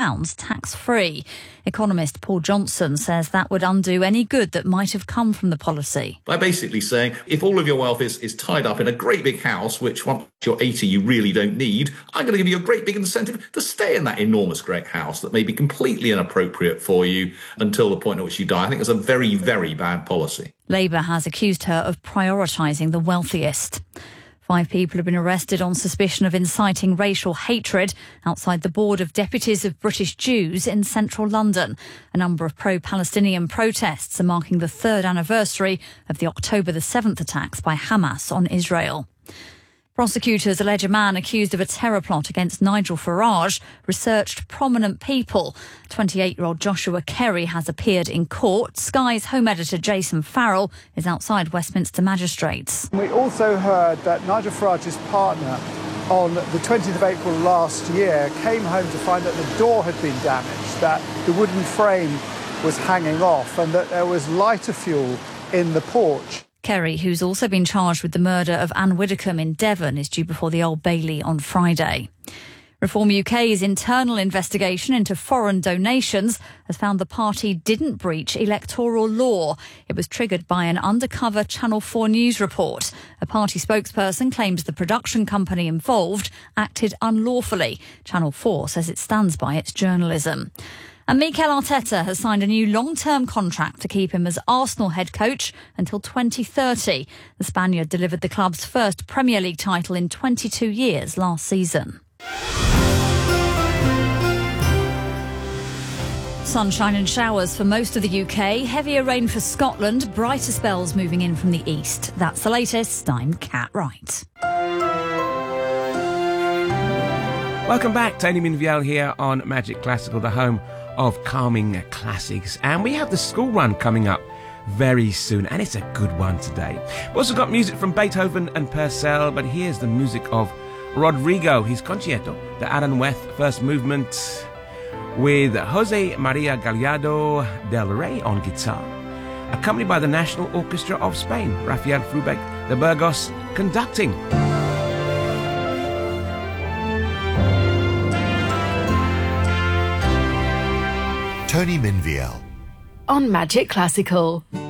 tax-free. Economist Paul Johnson says that would undo any good that might have come from the policy. By basically saying, if all of your wealth is tied up in a great big house, which once you're 80 you really don't need, I'm going to give you a great big incentive to stay in that enormous great house that may be completely inappropriate for you until the point at which you die. I think it's a very, very bad policy. Labour has accused her of prioritising the wealthiest. 5 people have been arrested on suspicion of inciting racial hatred outside the Board of Deputies of British Jews in central London. A number of pro-Palestinian protests are marking the 3rd anniversary of the October the 7th attacks by Hamas on Israel. Prosecutors allege a man accused of a terror plot against Nigel Farage researched prominent people. 28-year-old Joshua Kerry has appeared in court. Sky's home editor Jason Farrell is outside Westminster Magistrates. We also heard that Nigel Farage's partner on the 20th of April last year came home to find that the door had been damaged, that the wooden frame was hanging off and that there was lighter fuel in the porch. Kerry, who's also been charged with the murder of Anne Widdecombe in Devon, is due before the Old Bailey on Friday. Reform UK's internal investigation into foreign donations has found the party didn't breach electoral law. It was triggered by an undercover Channel 4 News report. A party spokesperson claims the production company involved acted unlawfully. Channel 4 says it stands by its journalism. And Mikel Arteta has signed a new long-term contract to keep him as Arsenal head coach until 2030. The Spaniard delivered the club's first Premier League title in 22 years last season. Sunshine and showers for most of the UK. Heavier rain for Scotland. Brighter spells moving in from the east. That's the latest. I'm Kat Wright. Welcome back. Tony Minviel here on Magic Classical, the home of calming classics. And we have the school run coming up very soon, and it's a good one today. We've also got music from Beethoven and Purcell, but here's the music of Rodrigo, his concerto, the Aranjuez first movement, with Jose Maria Gallardo del Rey on guitar, accompanied by the National Orchestra of Spain, Rafael Frubeck de Burgos conducting. Tony Minviel on Magic Classical.